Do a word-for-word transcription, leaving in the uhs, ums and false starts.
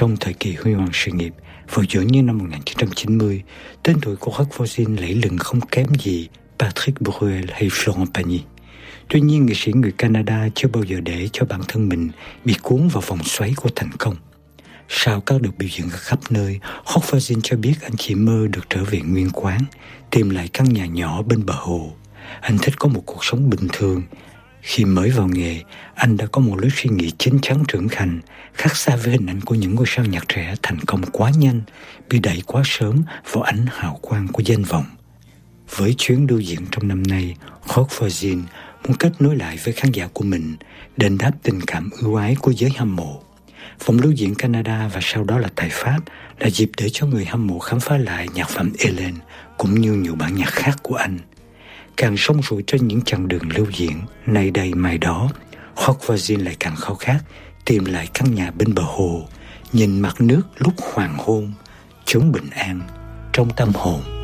Trong thời kỳ huy hoàng sự nghiệp, vào giữa những năm một nghìn chín trăm chín mươi, tên tuổi của Roch Voisine lẫy lừng không kém gì Patrick Bruel hay Florent Pagny. Tuy nhiên, nghệ sĩ người Canada chưa bao giờ để cho bản thân mình bị cuốn vào vòng xoáy của thành công. Sau các đợt biểu diễn ở khắp nơi, Roch Voisine cho biết anh chỉ mơ được trở về nguyên quán, tìm lại căn nhà nhỏ bên bờ hồ. Anh thích có một cuộc sống bình thường. Khi mới vào nghề, anh đã có một lối suy nghĩ chín chắn trưởng thành, khác xa với hình ảnh của những ngôi sao nhạc trẻ thành công quá nhanh, bị đẩy quá sớm vào ánh hào quang của danh vọng. Với chuyến lưu diễn trong năm nay, Roch Voisine muốn kết nối lại với khán giả của mình, đền đáp tình cảm ưu ái của giới hâm mộ. Vòng lưu diễn Canada và sau đó là tại Pháp là dịp để cho người hâm mộ khám phá lại nhạc phẩm Hélène cũng như nhiều bản nhạc khác của anh. Càng sông sủi trên những chặng đường lưu diễn, nay đây mai đó, Roch Voisine lại càng khao khát tìm lại căn nhà bên bờ hồ, nhìn mặt nước lúc hoàng hôn, chốn bình an trong tâm hồn.